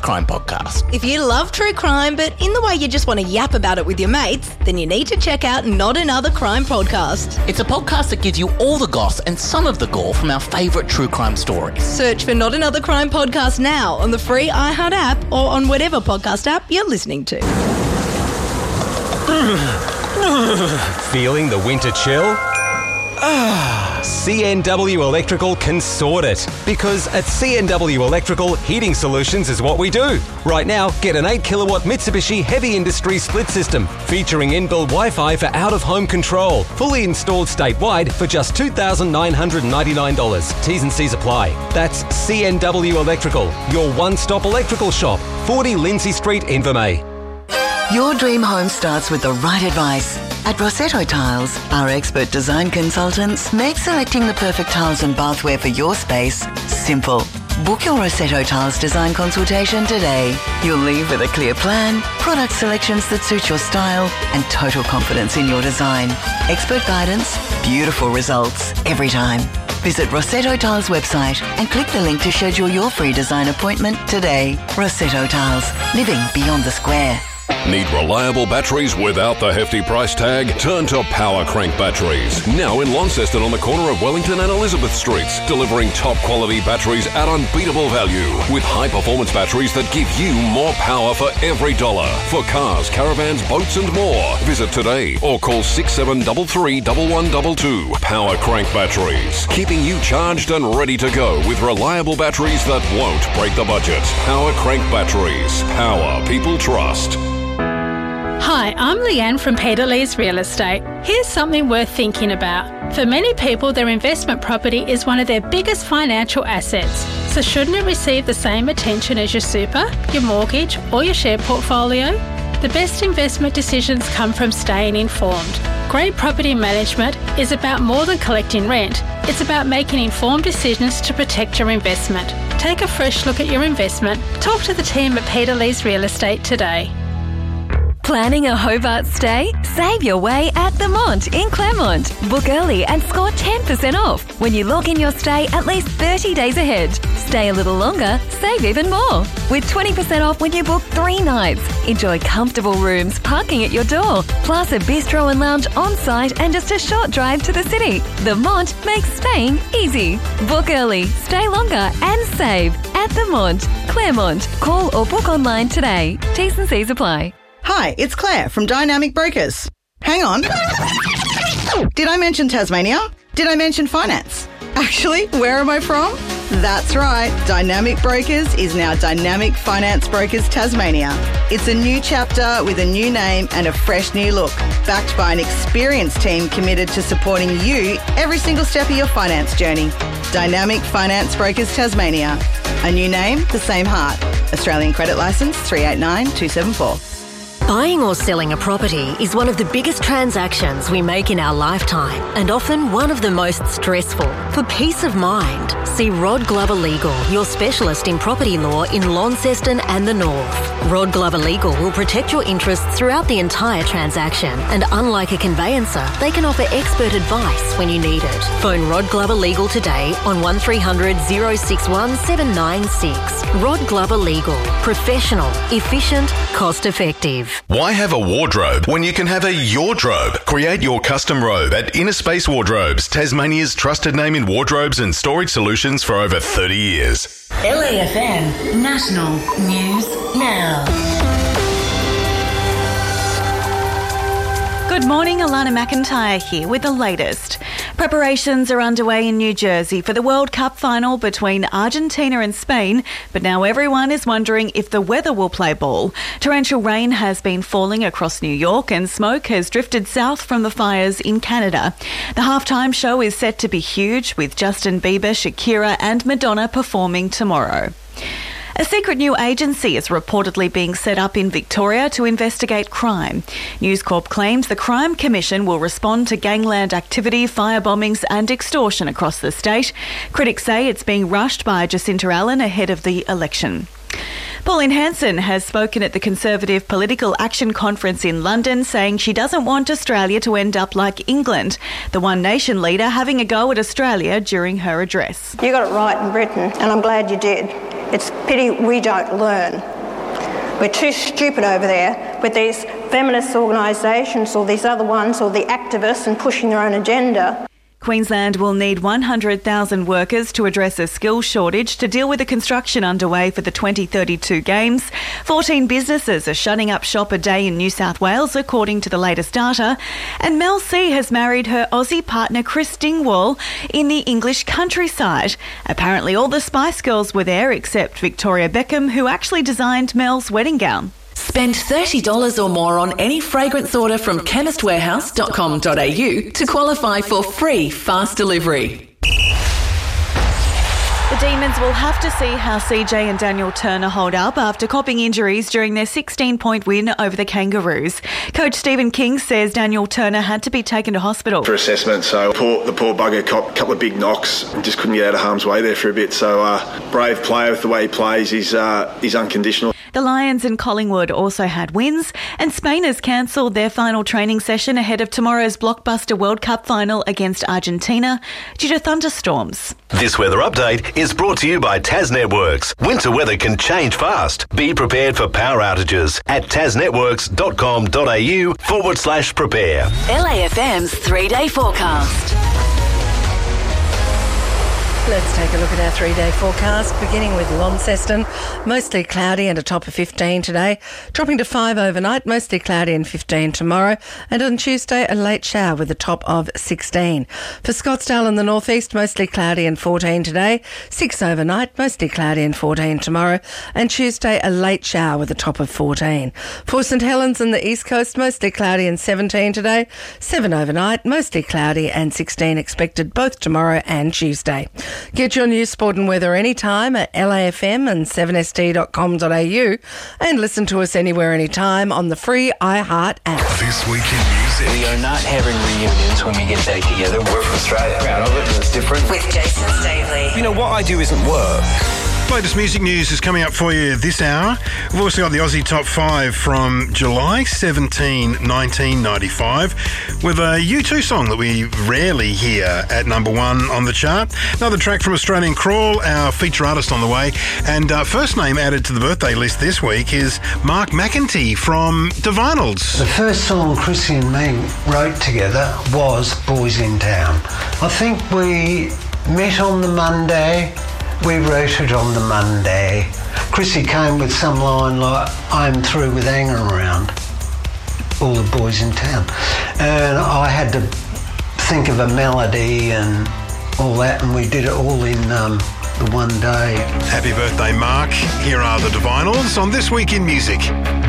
crime podcast. If you love true crime, but in the way you just want to yap about it with your mates, then you need to check out Not Another Crime podcast. It's a podcast that gives you all the goss and some of the gore from our favourite true crime stories. Search for Not Another Crime podcast now on the free iHeart app or on whatever podcast app you're listening to. Feeling the winter chill? CNW Electrical can sort it. Because at CNW Electrical, heating solutions is what we do. Right now, get an 8 kilowatt Mitsubishi Heavy Industry split system featuring inbuilt Wi-Fi for out-of-home control. Fully installed statewide for just $2,999. T's and C's apply. That's CNW Electrical, your one-stop electrical shop. 40 Lindsay Street, Invermay. Your dream home starts with the right advice. At Rossetto Tiles, our expert design consultants make selecting the perfect tiles and bathware for your space simple. Book your Rossetto Tiles design consultation today. You'll leave with a clear plan, product selections that suit your style, and total confidence in your design. Expert guidance, beautiful results every time. Visit Rossetto Tiles website and click the link to schedule your free design appointment today. Rossetto Tiles, living beyond the square. Need reliable batteries without the hefty price tag? Turn to Power Crank Batteries. Now in Launceston on the corner of Wellington and Elizabeth Streets. Delivering top quality batteries at unbeatable value. With high performance batteries that give you more power for every dollar. For cars, caravans, boats and more. Visit today or call 6733 1122. Power Crank Batteries. Keeping you charged and ready to go with reliable batteries that won't break the budget. Power Crank Batteries. Power people trust. Hi, I'm Leanne from Peter Lee's Real Estate. Here's something worth thinking about. For many people, their investment property is one of their biggest financial assets. So shouldn't it receive the same attention as your super, your mortgage or your share portfolio? The best investment decisions come from staying informed. Great property management is about more than collecting rent. It's about making informed decisions to protect your investment. Take a fresh look at your investment. Talk to the team at Peter Lee's Real Estate today. Planning a Hobart stay? Save your way at The Mont in Claremont. Book early and score 10% off when you log in your stay at least 30 days ahead. Stay a little longer, save even more. With 20% off when you book 3 nights. Enjoy comfortable rooms, parking at your door, plus a bistro and lounge on site and just a short drive to the city. The Mont makes staying easy. Book early, stay longer and save at The Mont, Claremont. Call or book online today. T's and C's apply. Hi, it's Claire from Dynamic Brokers. Hang on. Did I mention Tasmania? Did I mention finance? Actually, where am I from? That's right. Dynamic Brokers is now Dynamic Finance Brokers Tasmania. It's a new chapter with a new name and a fresh new look, backed by an experienced team committed to supporting you every single step of your finance journey. Dynamic Finance Brokers Tasmania. A new name, the same heart. Australian credit licence 389274. Buying or selling a property is one of the biggest transactions we make in our lifetime and often one of the most stressful. For peace of mind, see Rod Glover Legal, your specialist in property law in Launceston and the North. Rod Glover Legal will protect your interests throughout the entire transaction, and unlike a conveyancer, they can offer expert advice when you need it. Phone Rod Glover Legal today on 1300 061 796. Rod Glover Legal. Professional, efficient, cost-effective. Why have a wardrobe when you can have a Yordrobe? Create your custom robe at Inner Space Wardrobes, Tasmania's trusted name in wardrobes and storage solutions for over 30 years. LAFM National News Now. Good morning, Alana McIntyre here with the latest. Preparations are underway in New Jersey for the World Cup final between Argentina and Spain, but now everyone is wondering if the weather will play ball. Torrential rain has been falling across New York and smoke has drifted south from the fires in Canada. The halftime show is set to be huge, with Justin Bieber, Shakira and Madonna performing tomorrow. A secret new agency is reportedly being set up in Victoria to investigate crime. News Corp claims the Crime Commission will respond to gangland activity, firebombings and extortion across the state. Critics say it's being rushed by Jacinta Allen ahead of the election. Pauline Hanson has spoken at the Conservative Political Action Conference in London, saying she doesn't want Australia to end up like England, the One Nation leader having a go at Australia during her address. You got it right in Britain, and I'm glad you did. It's a pity we don't learn We're too stupid over there with these feminist organisations or these other ones or the activists and pushing their own agenda. Queensland will need 100,000 workers to address a skills shortage to deal with the construction underway for the 2032 Games. 14 businesses are shutting up shop a day in New South Wales, according to the latest data. And Mel C has married her Aussie partner Chris Dingwall in the English countryside. Apparently all the Spice Girls were there except Victoria Beckham, who actually designed Mel's wedding gown. Spend $30 or more on any fragrance order from chemistwarehouse.com.au to qualify for free fast delivery. The Demons will have to see how CJ and Daniel Turner hold up after copping injuries during their 16-point win over the Kangaroos. Coach Stephen King says Daniel Turner had to be taken to hospital for assessment, so the poor bugger copped a couple of big knocks and just couldn't get out of harm's way there for a bit. So brave player with the way he plays, he's unconditional. The Lions and Collingwood also had wins, and Spain has cancelled their final training session ahead of tomorrow's blockbuster World Cup final against Argentina due to thunderstorms. This weather update is brought to you by Tas Networks. Winter weather can change fast. Be prepared for power outages at tasnetworks.com.au/prepare. LAFM's 3-day forecast. Let's take a look at our 3-day forecast, beginning with Launceston. Mostly cloudy and a top of 15 today, dropping to 5 overnight, mostly cloudy and 15 tomorrow, and on Tuesday a late shower with a top of 16. For Scottsdale and the northeast, mostly cloudy and 14 today, 6 overnight, mostly cloudy and 14 tomorrow, and Tuesday a late shower with a top of 14. For St Helens and the east coast, mostly cloudy and 17 today, 7 overnight, mostly cloudy and 16 expected both tomorrow and Tuesday. Get your news, sport and weather anytime at LAFM and 7st.com.au and listen to us anywhere, anytime on the free iHeart app. This Week in Music. We are not having reunions when we get back together. We're from Australia. Proud of it. It's different. With Jason Stavely. You know, what I do isn't work. Latest music news is coming up for you this hour. We've also got the Aussie Top 5 from July 17, 1995, with a U2 song that we rarely hear at number 1 on the chart. Another track from Australian Crawl, our feature artist on the way. And first name added to the birthday list this week is Mark McEntee from Divinals. The first song Chrissy and me wrote together was Boys in Town. I think we met on the Monday. We wrote it on the Monday. Chrissy came with some line like, I'm through with hanging around all the boys in town. And I had to think of a melody and all that, and we did it all in the one day. Happy birthday, Mark. Here are the Divinals on This Week in Music.